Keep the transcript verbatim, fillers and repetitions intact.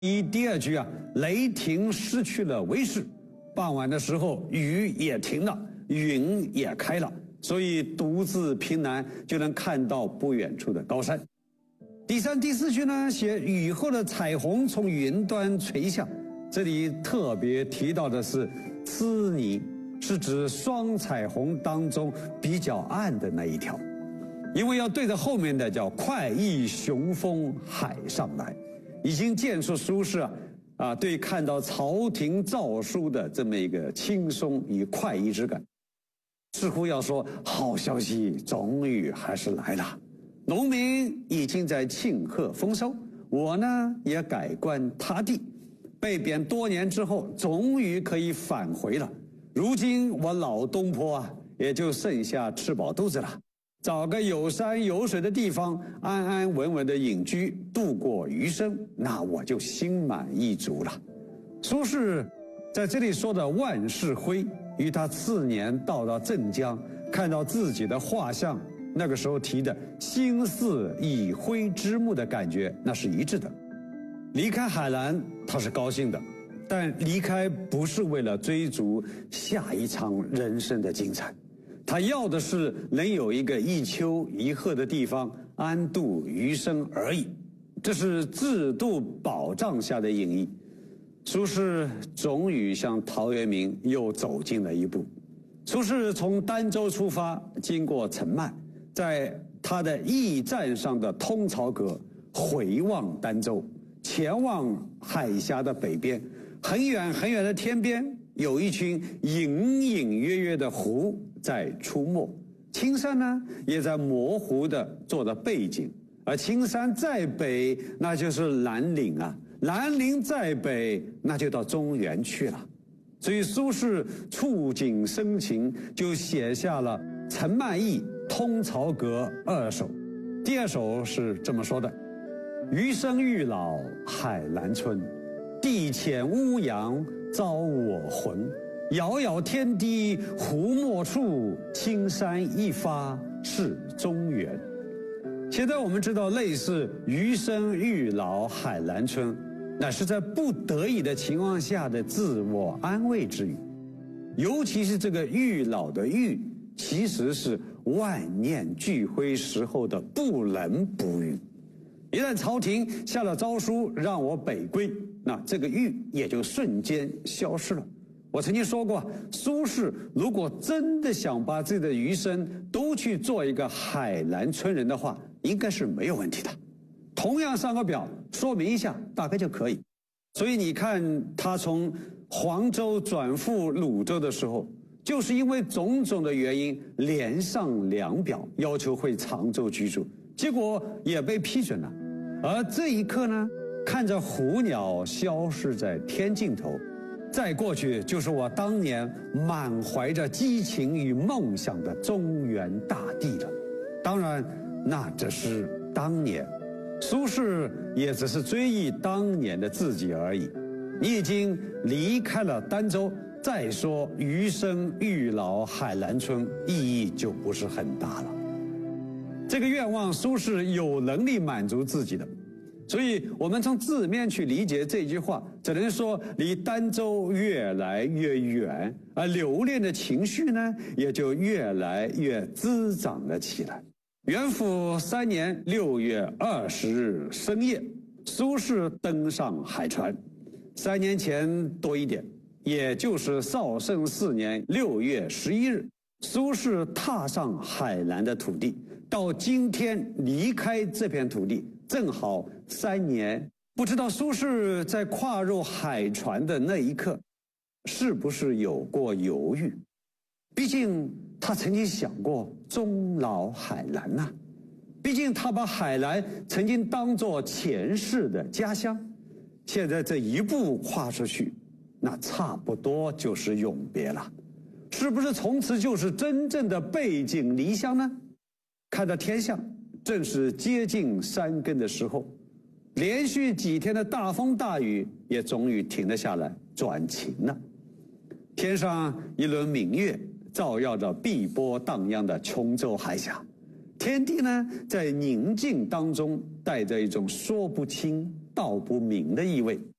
一第二句啊，雷霆失去了威势，傍晚的时候雨也停了，云也开了，所以独自凭栏就能看到不远处的高山。第三、第四句呢，写雨后的彩虹从云端垂下，这里特别提到的是呲泥，是指双彩虹当中比较暗的那一条，因为要对着后面的叫快意雄风海上来，已经见出苏轼啊啊对看到朝廷诏书的这么一个轻松与快意之感，似乎要说好消息终于还是来了，农民已经在庆贺丰收，我呢也改官他地，被贬多年之后终于可以返回了，如今我老东坡啊也就剩下吃饱肚子了，找个有山有水的地方安安稳稳的隐居度过余生，那我就心满意足了。苏轼在这里说的万事辉，与他次年到了镇江看到自己的画像，那个时候提的心似已灰之木的感觉，那是一致的。离开海南他是高兴的，但离开不是为了追逐下一场人生的精彩，他要的是能有一个一丘一壑的地方安度余生而已，这是制度保障下的隐逸。苏轼终于向陶渊明又走近了一步。苏轼从儋州出发，经过陈麦，在他的驿站上的通曹阁回望儋州，前往海峡的北边，很远很远的天边有一群隐隐约约的湖在出没，青山呢也在模糊的做着背景，而青山在北那就是兰陵啊，兰陵在北那就到中原去了。所以苏轼触景生情，就写下了《陈曼义通曹阁》二首。第二首是这么说的：余生欲老海南村，地浅乌阳招我魂，遥遥天低湖莫处，青山一发是中原。现在我们知道，类似余生欲老海南村，那是在不得已的情况下的自我安慰之语，尤其是这个欲老的欲，其实是万念俱灰时候的不能不欲。一旦朝廷下了诏书让我北归，那这个欲也就瞬间消失了。我曾经说过，苏轼如果真的想把自己的余生都去做一个海南村人的话，应该是没有问题的。同样上个表说明一下大概就可以。所以你看他从黄州转赴鲁州的时候，就是因为种种的原因连上两表，要求回常州居住，结果也被批准了。而这一刻呢，看着虎鸟消失在天尽头，再过去就是我当年满怀着激情与梦想的中原大地了。当然那只是当年，苏轼也只是追忆当年的自己而已。你已经离开了儋州，再说余生欲老海南村，意义就不是很大了。这个愿望苏轼有能力满足自己的，所以我们从字面去理解这句话，只能说离儋州越来越远，而留恋的情绪呢，也就越来越滋长了起来。元符三年六月二十日深夜，苏轼登上海船。三年前多一点，也就是绍圣四年六月十一日，苏轼踏上海南的土地，到今天离开这片土地正好三年。不知道苏轼在跨入海船的那一刻，是不是有过犹豫？毕竟他曾经想过终老海南呐、啊，毕竟他把海南曾经当作前世的家乡，现在这一步跨出去，那差不多就是永别了。是不是从此就是真正的背井离乡呢？看到天象，正是接近山更的时候，连续几天的大风大雨也终于停了下来，转晴了。天上一轮明月照耀着碧波荡漾的琼州海峡，天地呢在宁静当中带着一种说不清道不明的意味。